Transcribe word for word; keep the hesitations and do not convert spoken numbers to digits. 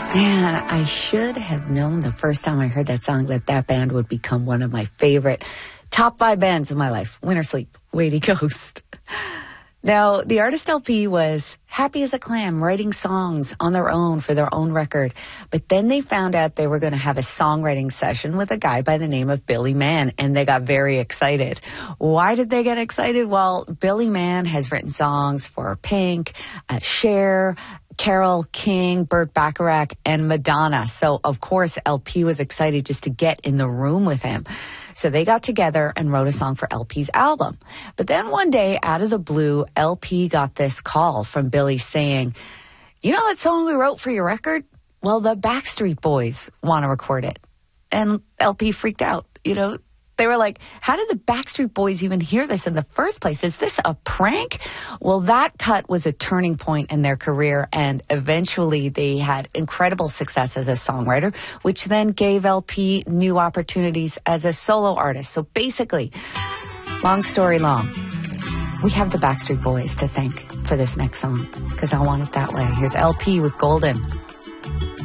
Man, I should have known the first time I heard that song that that band would become one of my favorite top five bands of my life. Winter Sleep, Weighty Ghost. Now, the artist L P was happy as a clam, writing songs on their own for their own record. But then they found out they were going to have a songwriting session with a guy by the name of Billy Mann, and they got very excited. Why did they get excited? Well, Billy Mann has written songs for Pink, uh, Cher, Carole King, Burt Bacharach, and Madonna. So, of course, L P was excited just to get in the room with him. So they got together and wrote a song for L P's album. But then one day, out of the blue, L P got this call from Billy saying, you know that song we wrote for your record? Well, the Backstreet Boys want to record it. And L P freaked out, you know. They were like, how did the Backstreet Boys even hear this in the first place? Is this a prank? Well, that cut was a turning point in their career, and eventually they had incredible success as a songwriter, which then gave L P new opportunities as a solo artist. So basically, long story long, we have the Backstreet Boys to thank for this next song, because I Want It That Way. Here's L P with Golden.